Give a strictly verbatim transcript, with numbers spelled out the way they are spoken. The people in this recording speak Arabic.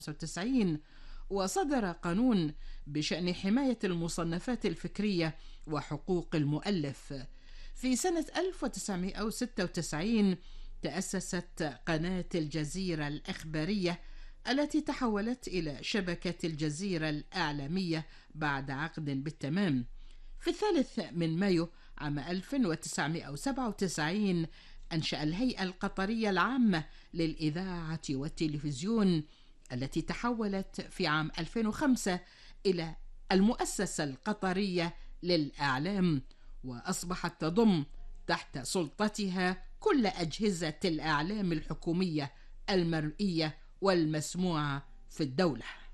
خمسة وتسعين، وصدر قانون بشأن حماية المصنفات الفكرية وحقوق المؤلف. في سنة ألف وتسعمائة وستة وتسعين تأسست قناة الجزيرة الإخبارية التي تحولت إلى شبكة الجزيرة الإعلامية بعد عقد بالتمام. في الثالث من مايو عام ألف وتسعمائة وسبعة وتسعين أنشأ الهيئة القطرية العامة للإذاعة والتلفزيون التي تحولت في عام ألفين وخمسة إلى المؤسسة القطرية للإعلام، وأصبحت تضم تحت سلطتها كل أجهزة الإعلام الحكومية المرئية والمسموعة في الدولة.